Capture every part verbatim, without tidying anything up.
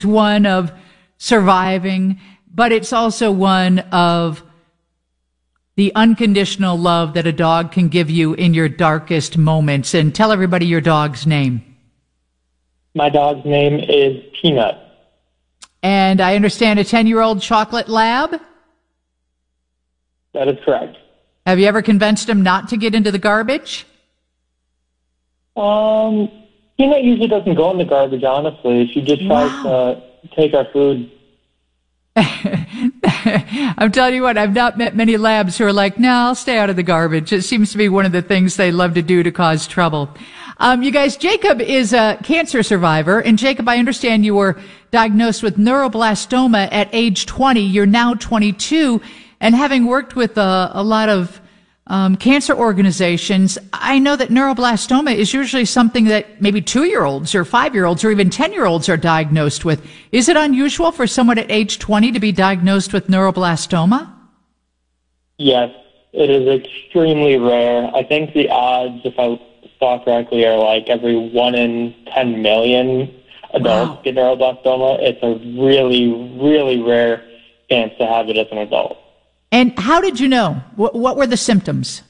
one of surviving, but it's also one of the unconditional love that a dog can give you in your darkest moments. And tell everybody your dog's name. My dog's name is Peanut. And I understand a ten-year-old chocolate lab? That is correct. Have you ever convinced him not to get into the garbage? Um, Peanut usually doesn't go in the garbage, honestly. She just tries wow. to take our food. I'm telling you what, I've not met many labs who are like, no, I'll stay out of the garbage. It seems to be one of the things they love to do to cause trouble. Um, you guys, Jacob is a cancer survivor. And Jacob, I understand you were diagnosed with neuroblastoma at age twenty. You're now twenty-two. And having worked with a, a lot of um, cancer organizations, I know that neuroblastoma is usually something that maybe two-year-olds or five-year-olds or even ten-year-olds are diagnosed with. Is it unusual for someone at age twenty to be diagnosed with neuroblastoma? Yes, it is extremely rare. I think the odds, if I saw correctly, are like every one in ten million adults wow. get neuroblastoma. It's a really, really rare chance to have it as an adult. And how did you know? What, what were the symptoms?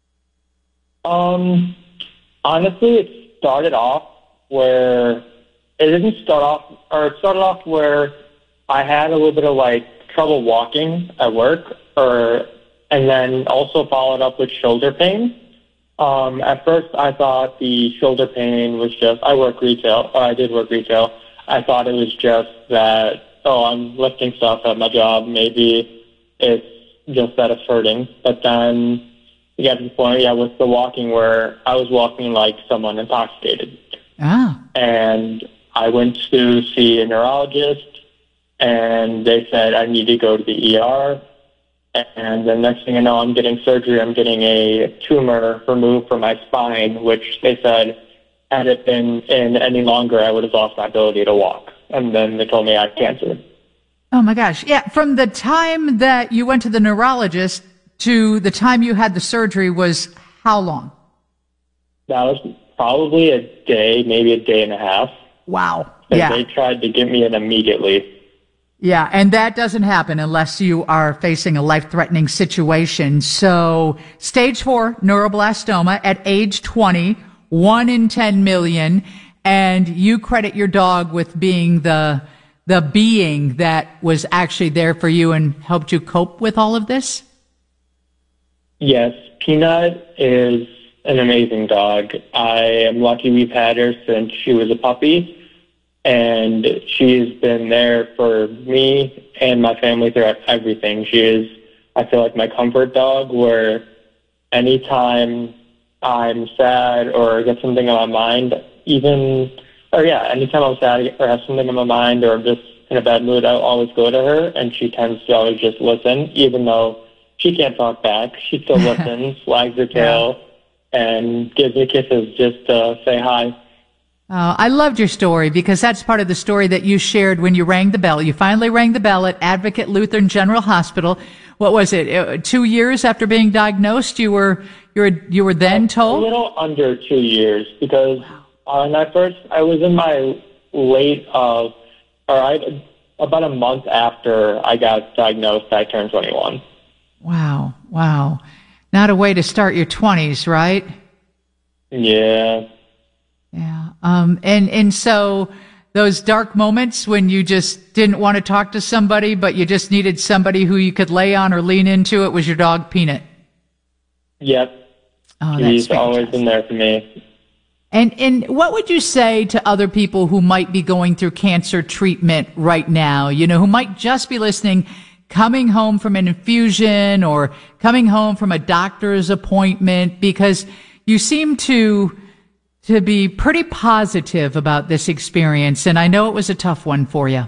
Um, honestly, it started off where it didn't start off, or it started off where I had a little bit of like trouble walking at work, or and then also followed up with shoulder pain. Um, at first, I thought the shoulder pain was just I work retail, or I did work retail. I thought it was just that oh, I'm lifting stuff at my job. Maybe it's just that it's hurting. But then you get to the point, yeah, with the walking where I was walking like someone intoxicated. Ah. And I went to see a neurologist, and they said I need to go to the E R. And the next thing I know, I'm getting surgery. I'm getting a tumor removed from my spine, which they said, had it been in any longer, I would have lost my ability to walk. And then they told me I had cancer. Oh, my gosh. Yeah, from the time that you went to the neurologist to the time you had the surgery was how long? That was probably a day, maybe a day and a half. Wow. And yeah. They tried to get me in immediately. Yeah, and that doesn't happen unless you are facing a life-threatening situation. So stage four neuroblastoma at age twenty, one in ten million, and you credit your dog with being the the being that was actually there for you and helped you cope with all of this? Yes, Peanut is an amazing dog. I am lucky we've had her since she was a puppy. And she's been there for me and my family throughout everything. She is, I feel like, my comfort dog, where anytime I'm sad or get something on my mind, even, or yeah, anytime I'm sad or have something on my mind or I'm just in a bad mood, I'll always go to her, and she tends to always just listen, even though she can't talk back. She still listens, wags her tail, yeah. and gives me kisses just to say hi. Oh, I loved your story because that's part of the story that you shared when you rang the bell. You finally rang the bell at Advocate Lutheran General Hospital. What was it? Uh, two years after being diagnosed, you were you were you were then told? A little under two years because uh, when I first I was in my late of, or I about a month after I got diagnosed, I turned twenty-one. Wow, wow, not a way to start your twenties, right? Yeah. Yeah. Um, and, and so those dark moments when you just didn't want to talk to somebody, but you just needed somebody who you could lay on or lean into, it was your dog, Peanut. Yep. Oh, He's that's always been there for me. And, and what would you say to other people who might be going through cancer treatment right now, you know, who might just be listening, coming home from an infusion or coming home from a doctor's appointment, because you seem to to be pretty positive about this experience, and I know it was a tough one for you.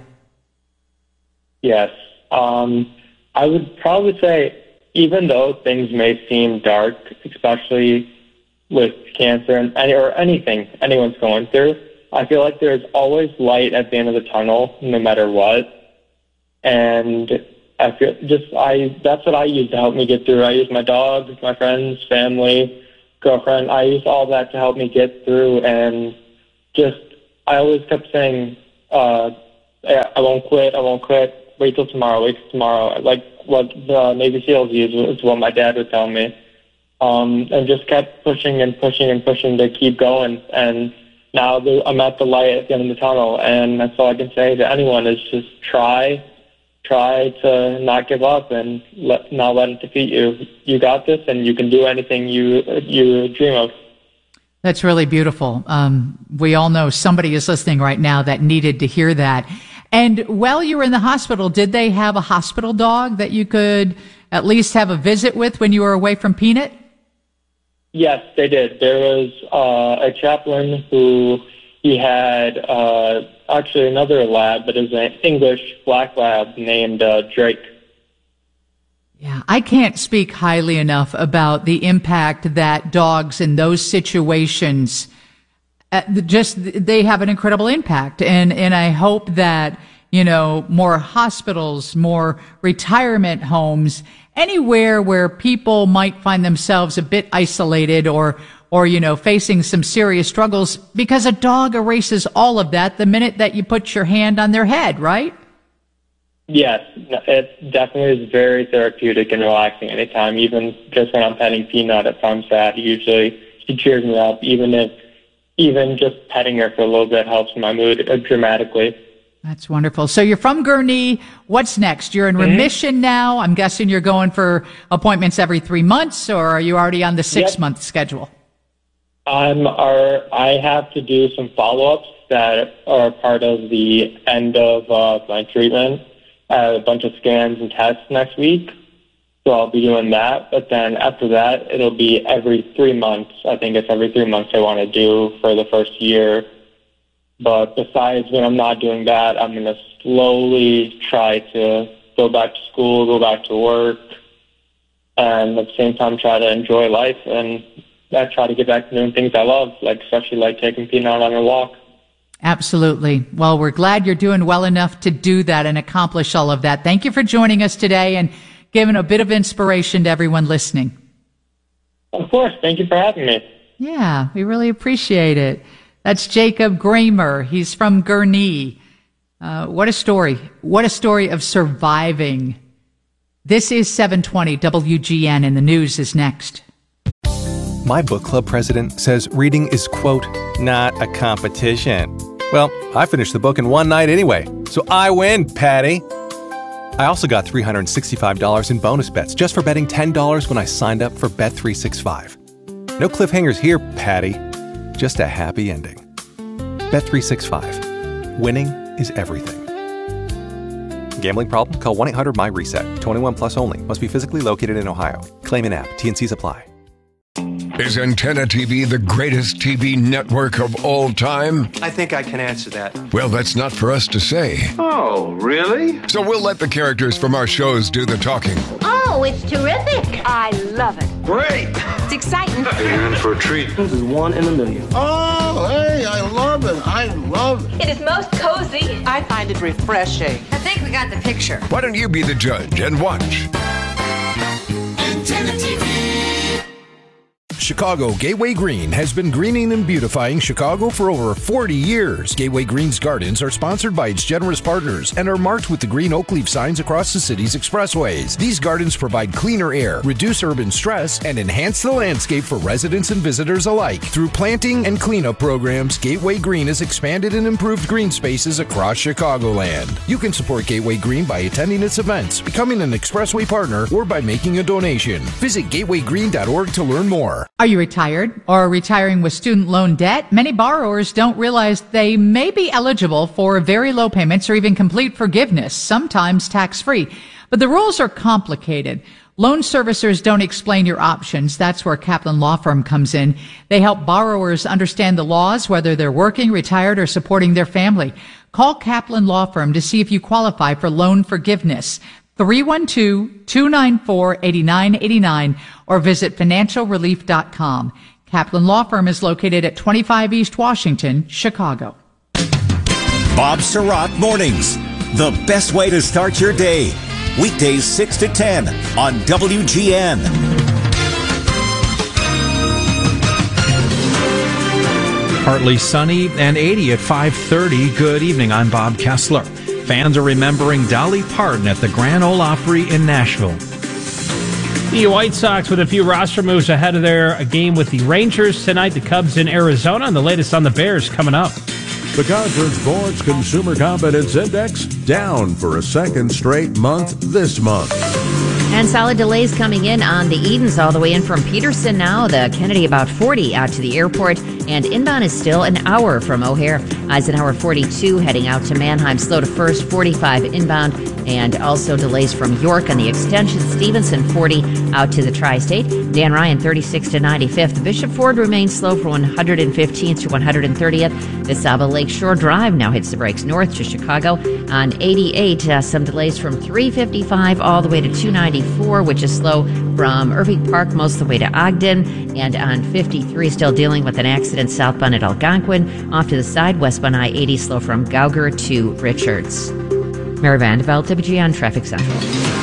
Yes. Um, I would probably say, even though things may seem dark, especially with cancer and any, or anything anyone's going through, I feel like there's always light at the end of the tunnel, no matter what. And I feel just I that's what I use to help me get through. I use my dog, my friends, family, girlfriend. I use all that to help me get through, and just I always kept saying, uh, I won't quit, I won't quit, wait till tomorrow, wait till tomorrow. Like what the Navy SEALs use is what my dad would tell me. Um, and just kept pushing and pushing and pushing to keep going. And now I'm at the light at the end of the tunnel, and that's all I can say to anyone is just try, try to not give up and let, not let it defeat you. You got this, and you can do anything you you dream of. That's really beautiful. Um, we all know somebody is listening right now that needed to hear that. And while you were in the hospital, did they have a hospital dog that you could at least have a visit with when you were away from Peanut? Yes, they did. There was uh, a chaplain who he had uh, actually another lab, but it was an English black lab named uh, Drake. Yeah, I can't speak highly enough about the impact that dogs in those situations, uh, just they have an incredible impact. And, and I hope that, you know, more hospitals, more retirement homes, anywhere where people might find themselves a bit isolated or, or, you know, facing some serious struggles, because a dog erases all of that the minute that you put your hand on their head, right? Yes, it definitely is very therapeutic and relaxing anytime. Even just when I'm petting Peanut, if I'm sad, usually she cheers me up. Even if, even just petting her for a little bit helps my mood dramatically. That's wonderful. So you're from Gurnee. What's next? You're in mm-hmm. remission now. I'm guessing you're going for appointments every three months, or are you already on the six-month yep. schedule? I'm. Our, I have to do some follow-ups that are part of the end of uh, my treatment. I have a bunch of scans and tests next week, so I'll be doing that. But then after that, it'll be every three months. I think it's every three months I want to do for the first year. But besides, when I'm not doing that, I'm going to slowly try to go back to school, go back to work, and at the same time try to enjoy life and I try to get back to doing things I love, like especially like taking Peanut on a walk. Absolutely. Well, we're glad you're doing well enough to do that and accomplish all of that. Thank you for joining us today and giving a bit of inspiration to everyone listening. Of course. Thank you for having me. Yeah, we really appreciate it. That's Jacob Gramer. He's from Gurnee. Uh, what a story. What a story of surviving. This is seven twenty W G N, and the news is next. My book club president says reading is, quote, not a competition. Well, I finished the book in one night anyway, so I win, Patty. I also got three hundred sixty-five dollars in bonus bets just for betting ten dollars when I signed up for Bet three sixty-five. No cliffhangers here, Patty. Just a happy ending. Bet three sixty-five. Winning is everything. Gambling problem? Call one eight hundred M Y reset. twenty-one plus only. Must be physically located in Ohio. Claim in app. T and C's apply. Is Antenna T V the greatest T V network of all time? I think I can answer that. Well, that's not for us to say. Oh, really? So we'll let the characters from our shows do the talking. Oh, it's terrific. I love it. Great. It's exciting. You're in for a treat. This is one in a million. Oh, hey, I love it. I love it. It is most cozy. I find it refreshing. I think we got the picture. Why don't you be the judge and watch? Antenna T V. Chicago Gateway Green has been greening and beautifying Chicago for over forty years. Gateway Green's gardens are sponsored by its generous partners and are marked with the green oak leaf signs across the city's expressways. These gardens provide cleaner air, reduce urban stress, and enhance the landscape for residents and visitors alike. Through planting and cleanup programs, Gateway Green has expanded and improved green spaces across Chicagoland. You can support Gateway Green by attending its events, becoming an expressway partner, or by making a donation. Visit gateway green dot org to learn more. Are you retired or retiring with student loan debt? Many borrowers don't realize they may be eligible for very low payments or even complete forgiveness, sometimes tax-free. But the rules are complicated. Loan servicers don't explain your options. That's where Kaplan Law Firm comes in. They help borrowers understand the laws, whether they're working, retired, or supporting their family. Call Kaplan Law Firm to see if you qualify for loan forgiveness. three one two, two nine four, eight nine eight nine or visit financial relief dot com. Kaplan Law Firm is located at twenty-five East Washington, Chicago. Bob Surratt Mornings, the best way to start your day. Weekdays six to ten on W G N. Partly sunny and eighty at five thirty. Good evening. I'm Bob Kessler. Fans are remembering Dolly Parton at the Grand Ole Opry in Nashville. The White Sox with a few roster moves ahead of their game with the Rangers tonight. The Cubs in Arizona, and the latest on the Bears coming up. The Conference Board's Consumer Confidence Index down for a second straight month this month. And solid delays coming in on the Edens all the way in from Peterson now. The Kennedy about forty out to the airport, and inbound is still an hour from O'Hare. Eisenhower forty-two heading out to Mannheim, slow to first, forty-five inbound, and also delays from York on the extension. Stevenson forty out to the Tri-State. Dan Ryan thirty-six to ninety-fifth. Bishop Ford remains slow for one hundred fifteenth to one hundred thirtieth. The Saba Lakeshore Drive now hits the brakes north to Chicago. On eighty-eight, uh, some delays from three fifty-five all the way to two ninety-four, which is slow from Irving Park most of the way to Ogden. And on fifty-three, still dealing with an accident southbound at Algonquin. Off to the side, westbound I eighty, slow from Gauger to Richards. Mary Vandeveld, W G N Traffic Central.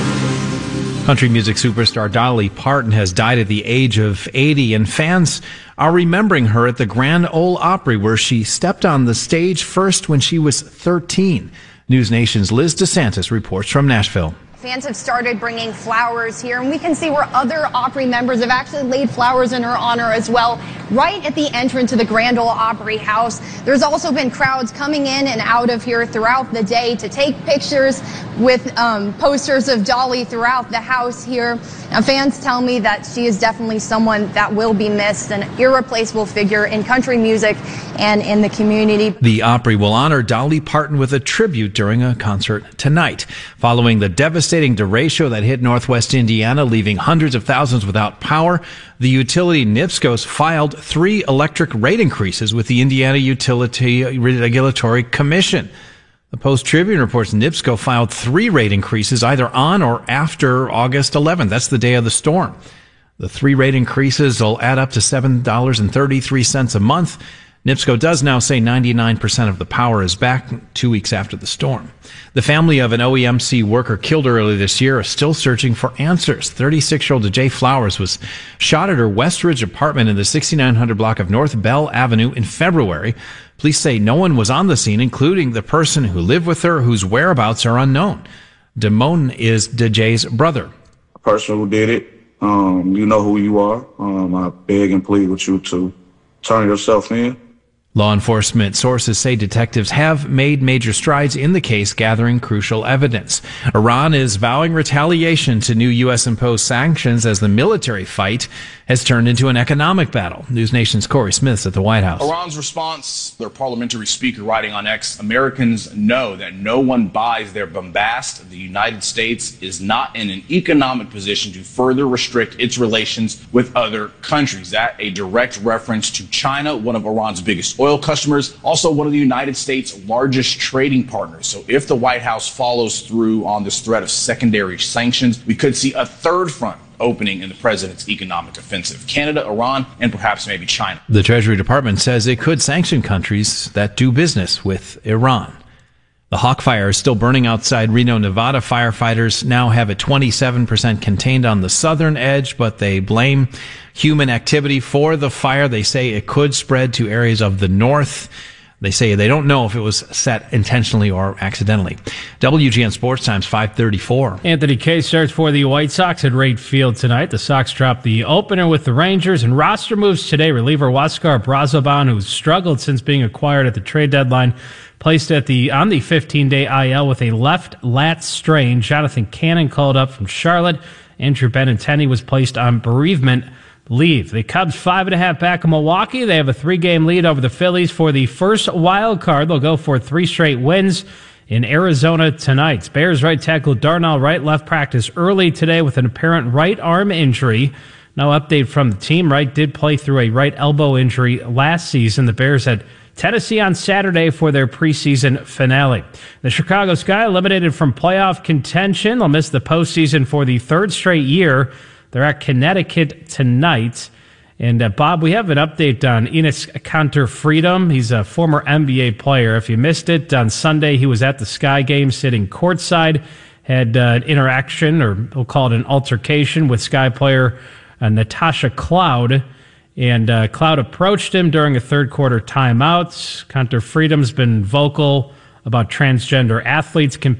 Country music superstar Dolly Parton has died at the age of eighty, and fans are remembering her at the Grand Ole Opry, where she stepped on the stage first when she was thirteen. News Nation's Liz DeSantis reports from Nashville. Fans have started bringing flowers here, and we can see where other Opry members have actually laid flowers in her honor as well, right at the entrance to the Grand Ole Opry House. There's also been crowds coming in and out of here throughout the day to take pictures with um, posters of Dolly throughout the house here. Now, fans tell me that she is definitely someone that will be missed, an irreplaceable figure in country music and in the community. The Opry will honor Dolly Parton with a tribute during a concert tonight, following the devastating derecho that hit northwest Indiana, leaving hundreds of thousands without power. The utility NIPSCO's filed three electric rate increases with the Indiana Utility Regulatory Commission. The Post-Tribune reports NIPSCO filed three rate increases either on or after August eleventh. That's the day of the storm. The three rate increases will add up to seven dollars and thirty-three cents a month. NIPSCO does now say ninety-nine percent of the power is back two weeks after the storm. The family of an O E M C worker killed earlier this year is still searching for answers. thirty-six-year-old Jay Flowers was shot at her Westridge apartment in the sixty-nine hundred block of North Bell Avenue in February. Police say no one was on the scene, including the person who lived with her, whose whereabouts are unknown. Damone is Jay's brother. The person who did it, um, you know who you are. Um, I beg and plead with you to turn yourself in. Law enforcement sources say detectives have made major strides in the case, gathering crucial evidence. Iran is vowing retaliation to new U S imposed sanctions as the military fight has turned into an economic battle. News Nation's Corey Smith's at the White House. Iran's response, their parliamentary speaker writing on X, Americans know that no one buys their bombast. The United States is not in an economic position to further restrict its relations with other countries. That a direct reference to China, one of Iran's biggest oil customers, also one of the United States' largest trading partners. So if the White House follows through on this threat of secondary sanctions, we could see a third front opening in the president's economic offensive. Canada, Iran, and perhaps maybe China. The Treasury Department says it could sanction countries that do business with Iran. The Hawk Fire is still burning outside Reno, Nevada. Firefighters now have it twenty-seven percent contained on the southern edge, but they blame human activity for the fire. They say it could spread to areas of the north. They say they don't know if it was set intentionally or accidentally. W G N Sports Times five thirty-four. Anthony Kay starts for the White Sox at Rate Field tonight. The Sox drop the opener with the Rangers, and roster moves today. Reliever Huáscar Brazoban, who's struggled since being acquired at the trade deadline, placed at the on the fifteen-day I L with a left lat strain. Jonathan Cannon called up from Charlotte. Andrew Benintendi was placed on bereavement leave. The Cubs five and a half back in Milwaukee. They have a three-game lead over the Phillies for the first wild card. They'll go for three straight wins in Arizona tonight. Bears right tackle Darnell Wright left practice early today with an apparent right arm injury. No update from the team. Wright did play through a right elbow injury last season. The Bears had Tennessee on Saturday for their preseason finale. The Chicago Sky eliminated from playoff contention. They'll miss the postseason for the third straight year. They're at Connecticut tonight. And, uh, Bob, we have an update on Enes Kanter Freedom. He's a former N B A player. If you missed it, on Sunday he was at the Sky game sitting courtside, had uh, an interaction, or we'll call it an altercation, with Sky player uh, Natasha Cloud. And uh, Cloud approached him during a third-quarter timeout. Kanter Freedom's been vocal about transgender athletes competing